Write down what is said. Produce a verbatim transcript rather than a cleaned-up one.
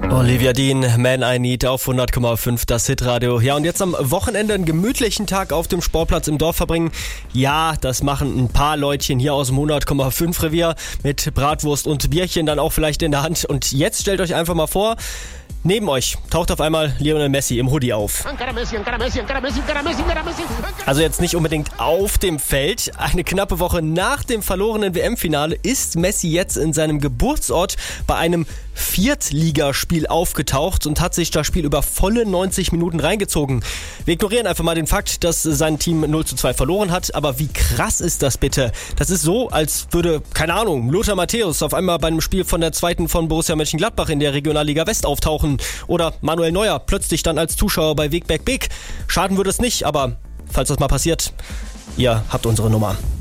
Olivia Dean, Man I Need auf hundert Komma fünf, das Hitradio. Ja, und jetzt am Wochenende einen gemütlichen Tag auf dem Sportplatz im Dorf verbringen. Ja, das machen ein paar Leutchen hier aus dem hundert Komma fünf Revier mit Bratwurst und Bierchen dann auch vielleicht in der Hand. Und jetzt stellt euch einfach mal vor, neben euch taucht auf einmal Lionel Messi im Hoodie auf. Also jetzt nicht unbedingt auf dem Feld. Eine knappe Woche nach dem verlorenen W M-Finale ist Messi jetzt in seinem Geburtsort bei einem Viertligaspiel aufgetaucht und hat sich das Spiel über volle neunzig Minuten reingezogen. Wir ignorieren einfach mal den Fakt, dass sein Team null zu zwei verloren hat, aber wie krass ist das bitte? Das ist so, als würde, keine Ahnung, Lothar Matthäus auf einmal bei einem Spiel von der zweiten von Borussia Mönchengladbach in der Regionalliga West auftauchen oder Manuel Neuer plötzlich dann als Zuschauer bei Wegberg Beek. Schaden würde es nicht, aber falls das mal passiert, ihr habt unsere Nummer.